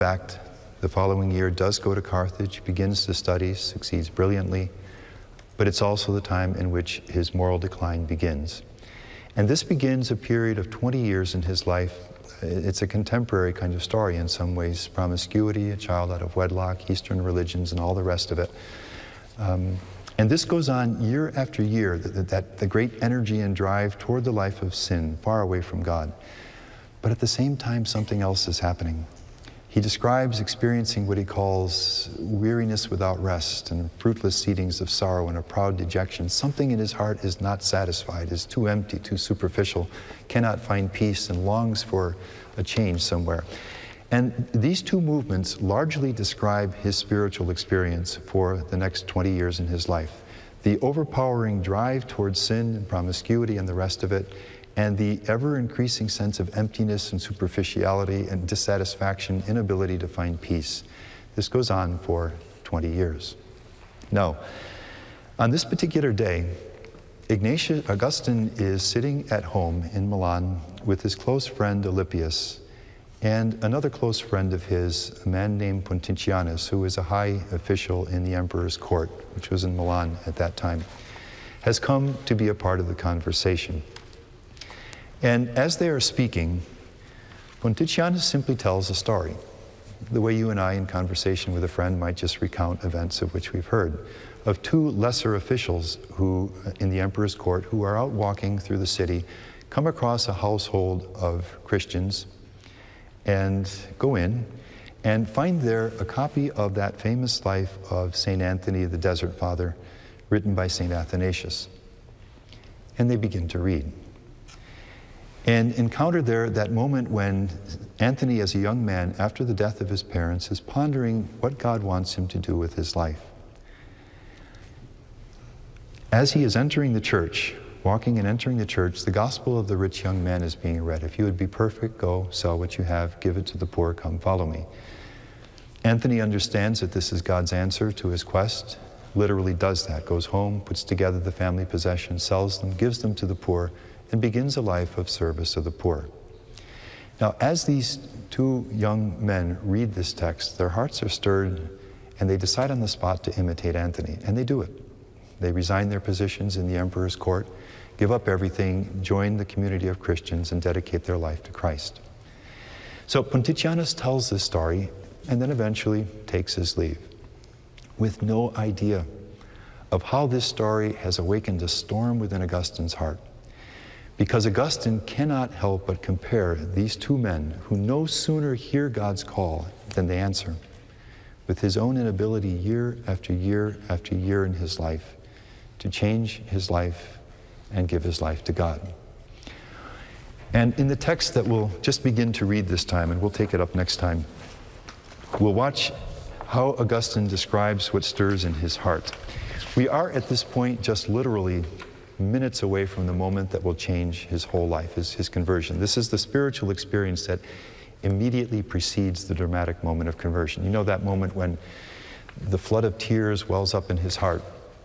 fact, the following year does go to Carthage, begins the studies, succeeds brilliantly, but it's also the time in which his moral decline begins. And this begins a period of 20 years in his life. It's a contemporary kind of story in some ways. Promiscuity, a child out of wedlock, Eastern religions, and all the rest of it. And this goes on year after year, the great energy and drive toward the life of sin, far away from God. But at the same time, something else is happening. He describes experiencing what he calls weariness without rest and fruitless seedings of sorrow and a proud dejection. Something in his heart is not satisfied, is too empty, too superficial, cannot find peace, and longs for a change somewhere. And these two movements largely describe his spiritual experience for the next 20 years in his life. The overpowering drive towards sin and promiscuity and the rest of it, and the ever-increasing sense of emptiness and superficiality and dissatisfaction, inability to find peace. This goes on for 20 years. Now, on this particular day, Augustine is sitting at home in Milan with his close friend Alypius and another close friend of his, a man named Pontitianus, who is a high official in the emperor's court, which was in Milan at that time, has come to be a part of the conversation. And as they are speaking, Pontitianus simply tells a story, the way you and I in conversation with a friend might just recount events of which we've heard, of two lesser officials who, in the emperor's court, who are out walking through the city, come across a household of Christians and go in and find there a copy of that famous life of St. Anthony the Desert Father, written by St. Athanasius. And they begin to read. And encounter there that moment when Anthony, as a young man, after the death of his parents, is pondering what God wants him to do with his life. As he is entering the church, walking and entering the church, the gospel of the rich young man is being read. If you would be perfect, go, sell what you have, give it to the poor, come follow me. Anthony understands that this is God's answer to his quest, literally does that, goes home, puts together the family possessions, sells them, gives them to the poor, and begins a life of service to the poor. Now, as these two young men read this text, their hearts are stirred, and they decide on the spot to imitate Anthony, and they do it. They resign their positions in the emperor's court, give up everything, join the community of Christians, and dedicate their life to Christ. So Pontitianus tells this story, and then eventually takes his leave, with no idea of how this story has awakened a storm within Augustine's heart. Because Augustine cannot help but compare these two men who no sooner hear God's call than they answer, with his own inability year after year after year in his life to change his life and give his life to God. And in the text that we'll just begin to read this time, and we'll take it up next time, we'll watch how Augustine describes what stirs in his heart. We are at this point just literally minutes away from the moment that will change his whole life, his conversion. This is the spiritual experience that immediately precedes the dramatic moment of conversion. You know that moment when the flood of tears wells up in his heart,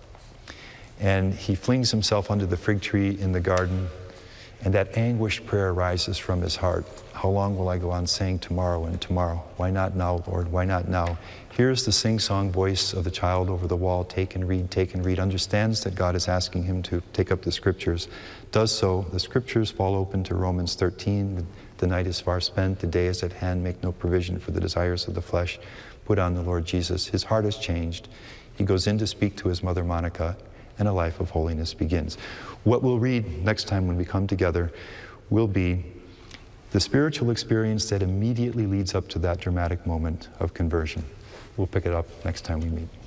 and he flings himself under the fig tree in the garden, and that anguished prayer rises from his heart. How long will I go on saying tomorrow and tomorrow? Why not now, Lord? Why not now? Hears the sing-song voice of the child over the wall, take and read, understands that God is asking him to take up the scriptures, does so. The scriptures fall open to Romans 13. The night is far spent, the day is at hand, make no provision for the desires of the flesh. Put on the Lord Jesus. His heart has changed. He goes in to speak to his mother Monica, and a life of holiness begins. What we'll read next time when we come together will be the spiritual experience that immediately leads up to that dramatic moment of conversion. We'll pick it up next time we meet.